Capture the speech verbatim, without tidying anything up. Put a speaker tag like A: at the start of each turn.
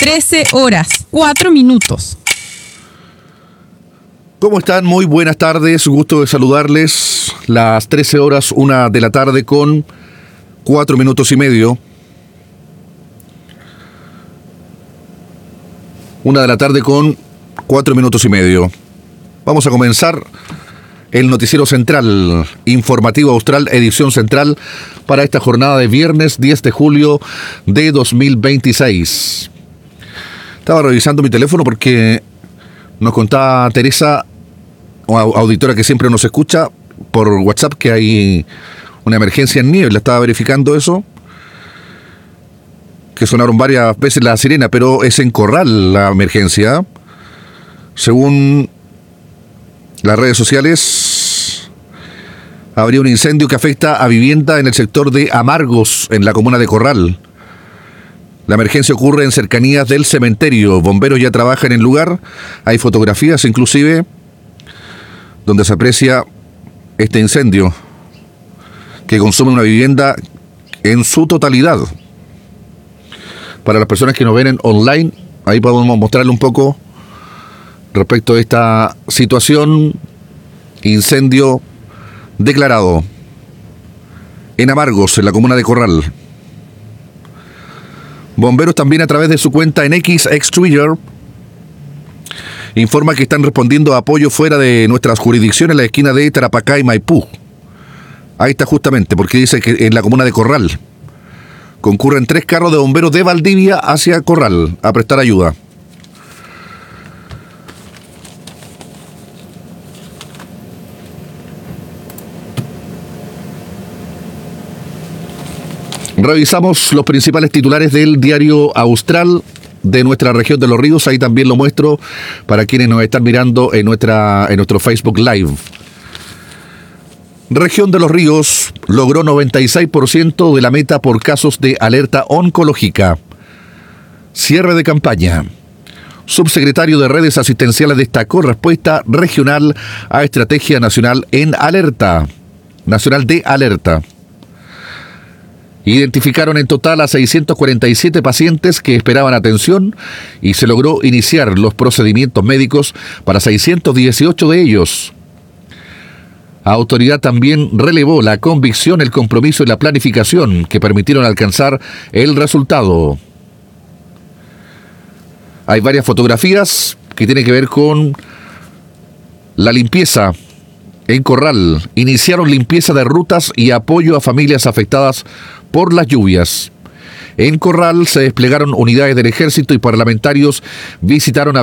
A: trece horas, cuatro minutos.
B: ¿Cómo están? Muy buenas tardes, gusto de saludarles. Las trece horas, una de la tarde con cuatro minutos y medio. Una de la tarde con cuatro minutos y medio. Vamos a comenzar el noticiero central, informativo austral, edición central, para esta jornada de viernes diez de julio de dos mil veintiséis. Estaba revisando mi teléfono porque nos contaba Teresa, auditora que siempre nos escucha por WhatsApp, que hay una emergencia en Nieve. La estaba verificando eso, que sonaron varias veces la sirena, pero es en Corral la emergencia. Según las redes sociales, habría un incendio que afecta a vivienda en el sector de Amargos, en la comuna de Corral. La emergencia ocurre en cercanías del cementerio. Bomberos ya trabajan en el lugar. Hay fotografías inclusive donde se aprecia este incendio que consume una vivienda en su totalidad. Para las personas que nos ven en online, ahí podemos mostrarle un poco respecto a esta situación. Incendio declarado en Amargos, en la comuna de Corral. Bomberos también, a través de su cuenta en X, ex Twitter, informa que están respondiendo a apoyo fuera de nuestras jurisdicciones en la esquina de Tarapacá y Maipú. Ahí está justamente, porque dice que en la comuna de Corral concurren tres carros de bomberos de Valdivia hacia Corral a prestar ayuda. Revisamos los principales titulares del diario Austral de nuestra región de Los Ríos. Ahí también lo muestro para quienes nos están mirando en nuestra en nuestro Facebook Live. Región de Los Ríos logró noventa y seis por ciento de la meta por casos de alerta oncológica. Cierre de campaña. Subsecretario de Redes Asistenciales destacó respuesta regional a Estrategia Nacional en Alerta. Nacional de Alerta. Identificaron en total a seiscientos cuarenta y siete pacientes que esperaban atención y se logró iniciar los procedimientos médicos para seiscientos dieciocho de ellos. Autoridad también relevó la convicción, el compromiso y la planificación que permitieron alcanzar el resultado. Hay varias fotografías que tienen que ver con la limpieza en Corral. Iniciaron limpieza de rutas y apoyo a familias afectadas por las lluvias. En Corral se desplegaron unidades del ejército y parlamentarios visitaron a